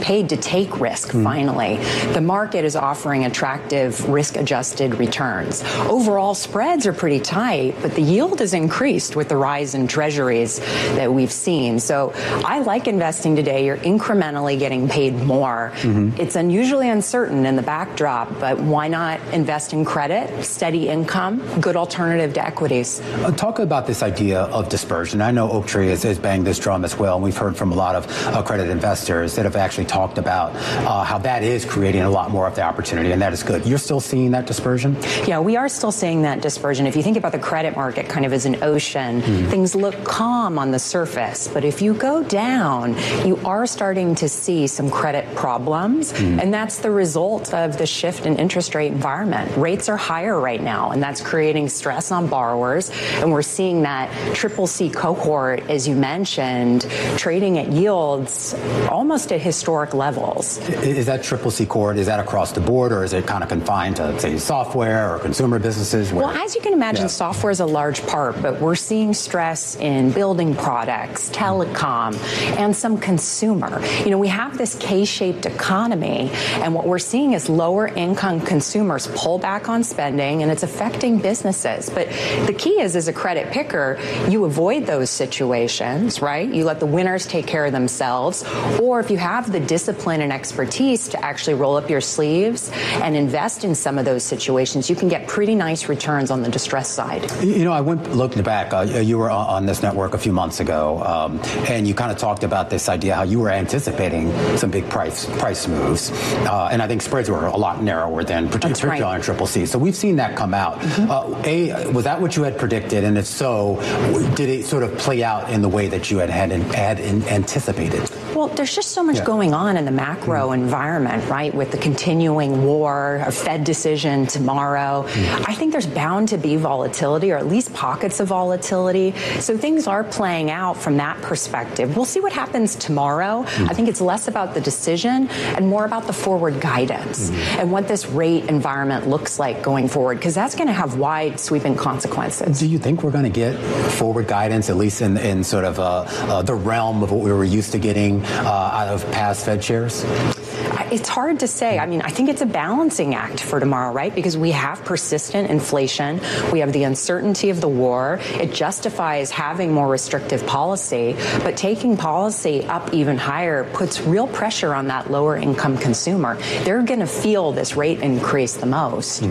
paid to take risk, finally. The market is offering attractive risk-adjusted returns. Overall, spreads are pretty tight, but the yield has increased with the rise in treasuries that we've seen. So I like investing today. You're incrementally getting paid more. It's unusually uncertain in the backdrop, but why not invest in credit, steady income, good alternative to equities? Talk about this idea of dispersion. I know Oaktree has banged this drum as well, and we've heard from a lot of credit investors that have actually talked about how that is creating a lot more of the opportunity, and that is good. You're still seeing that dispersion? Yeah, we are still seeing that dispersion. If you think about the credit market kind of as an ocean, things look calm on the surface, but if you go down, you are starting to see some credit problems, and that's the result of the shift in interest rate environment. Rates are higher right now, and that's creating stress on borrowers, and we're seeing that CCC cohort, as you mentioned, trading at yields almost at historic levels. Is that CCC cohort, is that across the board, or is it kind of confined to, say, software or consumer businesses? Well, as you can imagine, software is a large part, but we're seeing stress in building products, telecom, and some consumer. You know, we have this K-shaped economy, and what we're seeing is lower income consumers pull back on spending, and it's affecting businesses. But the key is, as a credit picker, you avoid those situations, right? You let the winners take care of themselves, or if you have the discipline and expertise to actually roll up your sleeves and invest in some of those situations, you can get pretty nice returns on the distressed side. You know, I looked back. You were on this network a few months ago, and you kind of talked about this idea how you were anticipating some big price moves, and I think spreads were a lot narrower than particularly on CCC. So we've seen that come out. Was that what you had predicted, and if so, did it sort of play out in the way that you had anticipated? Well, there's just so much going on in the macro environment, right, with the continuing war, a Fed decision tomorrow. I think there's bound to be volatility, or at least pockets of volatility. So things are playing out from that perspective. We'll see what happens tomorrow. I think it's less about the decision and more about the forward guidance and what this rate environment looks like going forward, because that's going to have wide sweeping consequences. Do you think we're going to get forward guidance, at least in sort of the realm of what we were used to getting out of past Fed chairs? It's hard to say. I mean, I think it's a balancing act for tomorrow, right? Because we have persistent inflation. We have the uncertainty of the war. It justifies having more restrictive policy, but taking policy up even higher puts real pressure on that lower income consumer. They're going to feel this rate increase the most.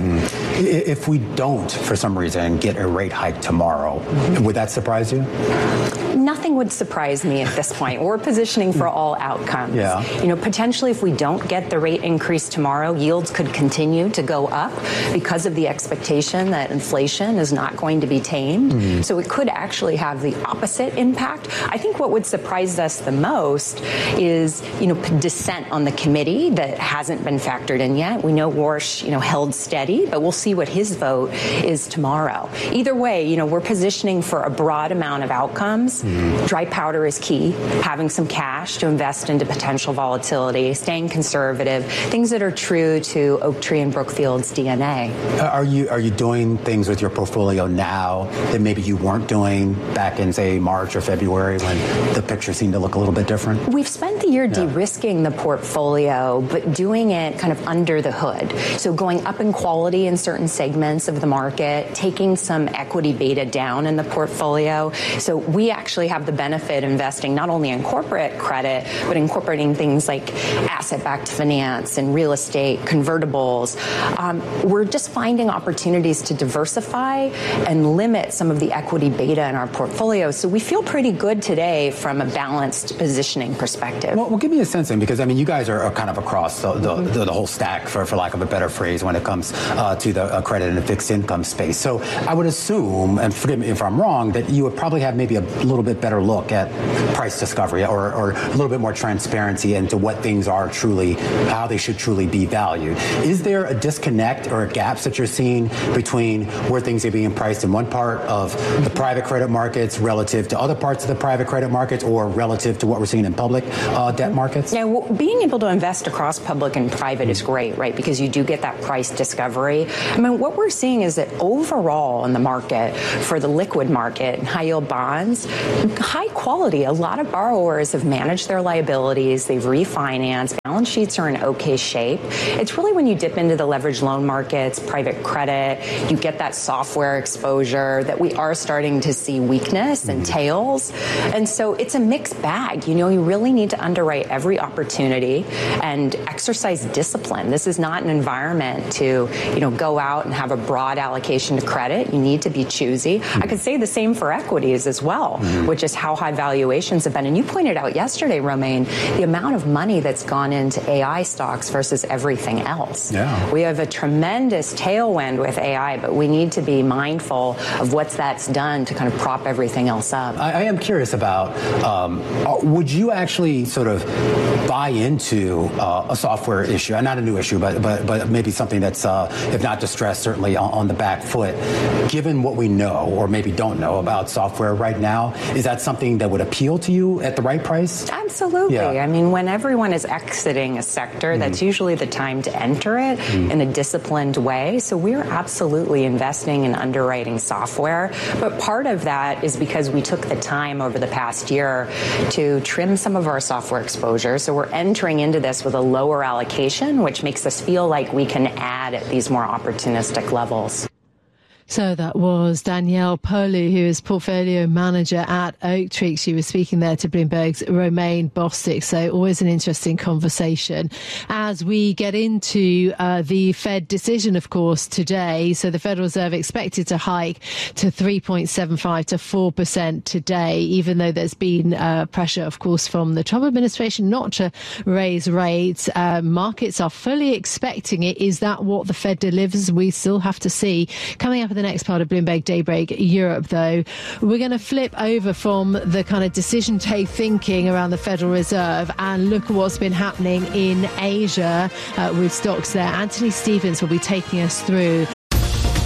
If we don't, for some reason, get a rate hike tomorrow, would that surprise you? Nothing would surprise me at this point. We're positioning for all outcomes. You know, potentially if we don't get the rate increase tomorrow, yields could continue to go up because of the expectation that inflation is not going to be tamed. So it could actually have the opposite impact. I think what would surprise us the most is, you know, dissent on the committee that hasn't been factored in yet. We know Warsh, you know, held steady, but we'll see what his vote is tomorrow. Either way, you know, we're positioning for a broad amount of outcomes. Dry powder is key. Having some cash to invest into potential volatility, staying conservative, things that are true to Oaktree and Brookfield's DNA. Are you doing things with your portfolio now that maybe you weren't doing back in, say, March or February when the picture seemed to look a little bit different? We've spent the year de-risking the portfolio, but doing it kind of under the hood. So going up in quality in certain segments of the market, taking some equity beta down in the portfolio. So we actually have the benefit of investing not only in corporate credit, but incorporating things like asset-backed finance and real estate, convertibles. We're just finding opportunities to diversify and limit some of the equity beta in our portfolio. So we feel pretty good today from a balanced positioning perspective. Well, give me a sense then, because I mean, you guys are kind of across the whole stack, for lack of a better phrase, when it comes to the credit and the fixed income space. So I would assume, and forgive me if I'm wrong, that you would probably have maybe a little bit better look at price discovery or a little bit more transparency into what things are truly, how they should truly be valued. Is there a disconnect or gaps that you're seeing between where things are being priced in one part of the private credit markets relative to other parts of the private credit markets, or relative to what we're seeing in public debt markets? Yeah, well, being able to invest across public and private is great, right? Because you do get that price discovery. I mean, what we're seeing is that overall in the market, for the liquid market and high yield bonds, high quality. A lot of borrowers have managed their liabilities. They've refinanced. Balance sheets are in okay shape. It's really when you dip into the leveraged loan markets, private credit, you get that software exposure that we are starting to see weakness and tails. And so it's a mixed bag. You really need to underwrite every opportunity and exercise discipline. This is not an environment to, go out and have a broad allocation to credit. You need to be choosy. I could say the same for equities as well, which is how high valuations have been. And you pointed out yesterday, Romain, the amount of money that's gone into AI stocks versus everything else. Yeah. We have a tremendous tailwind with AI, but we need to be mindful of what that's done to kind of prop everything else up. I am curious about, would you actually sort of buy into a software issue, not a new issue, but maybe something that's, if not distressed, certainly on the back foot, given what we know or maybe don't know about software right now? Is that something that would appeal to you at the right price? Absolutely. Yeah. I mean, when everyone is exiting a sector, that's usually the time to enter it in a disciplined way. So we're absolutely investing in underwriting software. But part of that is because we took the time over the past year to trim some of our software exposure. So we're entering into this with a lower allocation, which makes us feel like we can add at these more opportunistic levels. So that was Danielle Polu, who is portfolio manager at Oaktree. She was speaking there to Bloomberg's Romain Bostick. So always an interesting conversation as we get into the Fed decision, of course, today. So the Federal Reserve expected to hike to 3.75 to 4% today, even though there's been pressure, of course, from the Trump administration not to raise rates. Markets are fully expecting it. Is that what the Fed delivers? We still have to see. Coming up in the next part of Bloomberg Daybreak Europe, though, we're going to flip over from the kind of decision day thinking around the Federal Reserve and look at what's been happening in Asia with stocks there. Anthony Stevens will be taking us through